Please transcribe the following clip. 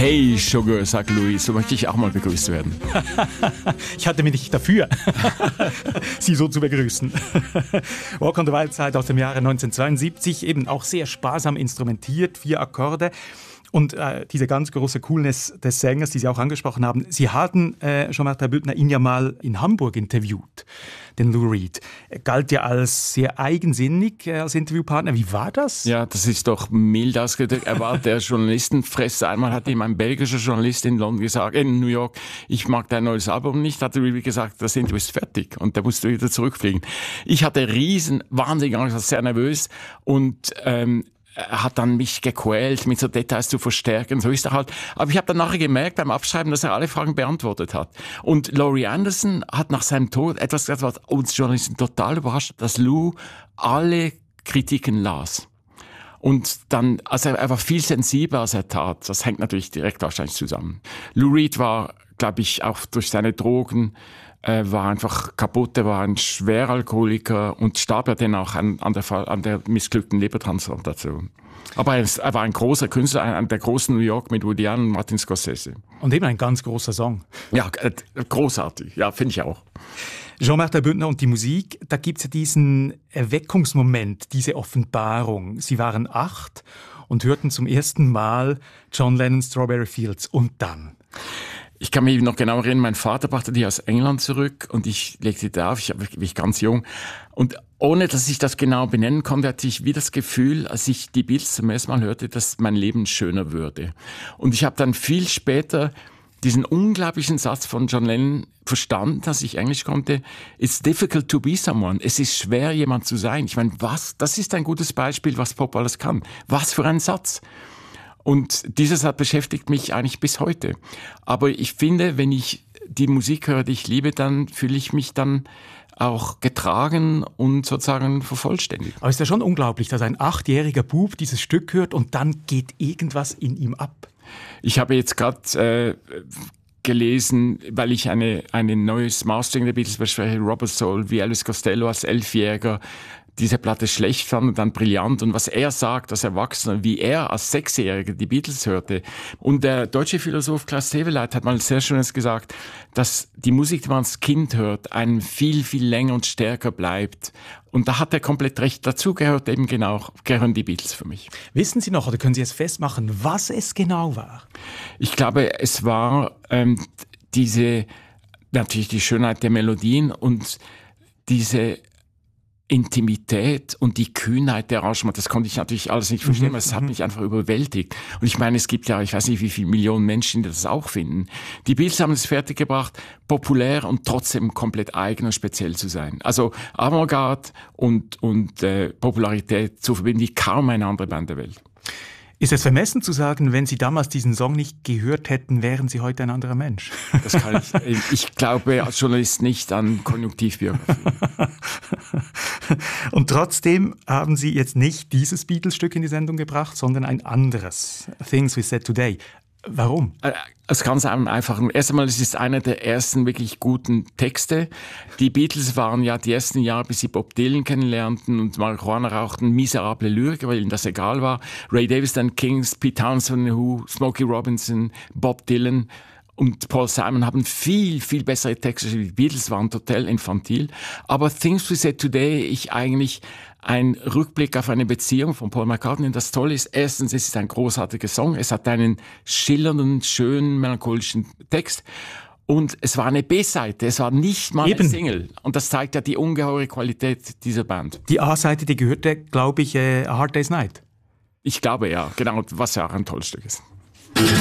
Hey Sugar, sagt Louis, so möchte ich auch mal begrüßt werden. Ich hatte mich nicht dafür, Sie so zu begrüßen. Walk on the Wild Side aus dem Jahre 1972, eben auch sehr sparsam instrumentiert, 4 Akkorde. Und diese ganz große Coolness des Sängers, die Sie auch angesprochen haben, Sie hatten, Jean-Martin Büttner, ihn ja mal in Hamburg interviewt, den Lou Reed. Er galt ja als sehr eigensinnig als Interviewpartner. Wie war das? Ja, das ist doch mild ausgedrückt. Er war der Journalistenfresser. Einmal hat ihm ein belgischer Journalist in London gesagt, in New York, ich mag dein neues Album nicht. Hat Reed gesagt, das Interview ist fertig. Und der musste wieder zurückfliegen. Ich hatte wahnsinnig Angst, war sehr nervös. Und er hat dann mich gequält, mit so Details zu verstärken, so ist er halt. Aber ich habe dann nachher gemerkt beim Abschreiben, dass er alle Fragen beantwortet hat. Und Laurie Anderson hat nach seinem Tod etwas gesagt, was uns Journalisten total überrascht hat, dass Lou alle Kritiken las. Und dann, also er war viel sensibler, als er tat. Das hängt natürlich direkt wahrscheinlich zusammen. Lou Reed war, glaube ich, auch durch seine Drogen, war einfach kaputt, er war ein Schweralkoholiker und starb ja dann auch an der missglückten Lebertransplantation. Aber er war ein großer Künstler, einer der großen New York mit Woody Allen und Martin Scorsese. Und eben ein ganz großer Song. Ja, großartig, ja, finde ich auch. Jean-Martin Büttner und die Musik, da gibt es ja diesen Erweckungsmoment, diese Offenbarung. Sie waren 8 und hörten zum ersten Mal John Lennon's Strawberry Fields. Und dann? Ich kann mich noch genau erinnern, mein Vater brachte die aus England zurück und ich legte die auf, ich war ganz jung. Und ohne, dass ich das genau benennen konnte, hatte ich wie das Gefühl, als ich die Beatles zum ersten Mal hörte, dass mein Leben schöner würde. Und ich habe dann viel später diesen unglaublichen Satz von John Lennon verstanden, dass ich Englisch konnte. It's difficult to be someone. Es ist schwer, jemand zu sein. Ich meine, das ist ein gutes Beispiel, was Pop alles kann. Was für ein Satz. Und dieser Satz beschäftigt mich eigentlich bis heute. Aber ich finde, wenn ich die Musik höre, die ich liebe, dann fühle ich mich dann auch getragen und sozusagen vervollständigt. Aber es ist ja schon unglaublich, dass ein 8-jähriger Bub dieses Stück hört und dann geht irgendwas in ihm ab. Ich habe jetzt gerade gelesen, weil ich eine neues Mastering der Beatles bespreche, Robert Soul, wie Elvis Costello als 11-Jähriger diese Platte schlecht fand und dann brillant. Und was er sagt als Erwachsener, wie er als 6-Jähriger die Beatles hörte. Und der deutsche Philosoph Klaus Teweleit hat mal sehr Schönes gesagt, dass die Musik, die man als Kind hört, einem viel, viel länger und stärker bleibt. Und da hat er komplett recht. Dazu gehört eben gehören die Beatles für mich. Wissen Sie noch, oder können Sie es festmachen, was es genau war? Ich glaube, es war natürlich die Schönheit der Melodien und diese Intimität und die Kühnheit der Arrangement, das konnte ich natürlich alles nicht verstehen, aber es hat mich einfach überwältigt. Und ich meine, es gibt ja, ich weiß nicht, wie viele Millionen Menschen, die das auch finden. Die Beatles haben es fertiggebracht, populär und trotzdem komplett eigen und speziell zu sein. Also Avantgarde und Popularität zu verbinden, wie kaum eine andere Band der Welt. Ist es vermessen zu sagen, wenn Sie damals diesen Song nicht gehört hätten, wären Sie heute ein anderer Mensch? Das kann ich glaube als Journalist nicht an Konjunktivbiografie. Und trotzdem haben Sie jetzt nicht dieses Beatles-Stück in die Sendung gebracht, sondern ein anderes, Things We Said Today. Warum? Es ganz einfach. Erst einmal, es ist einer der ersten wirklich guten Texte. Die Beatles waren ja die ersten Jahre, bis sie Bob Dylan kennenlernten und Marihuana rauchten, miserable Lyriker, weil ihnen das egal war. Ray Davies, dann Kings, Pete Townsend, Who, Smokey Robinson, Bob Dylan und Paul Simon haben viel, viel bessere Texte. Die Beatles waren total infantil. Aber Things We Said Today, ein Rückblick auf eine Beziehung von Paul McCartney. Und das Tolle ist, erstens, es ist ein großartiger Song. Es hat einen schillernden, schönen, melancholischen Text. Und es war eine B-Seite. Es war nicht mal eine Single. Und das zeigt ja die ungeheure Qualität dieser Band. Die A-Seite, die gehörte, glaube ich, A Hard Day's Night. Ich glaube, ja. Genau. Was ja auch ein tolles Stück ist.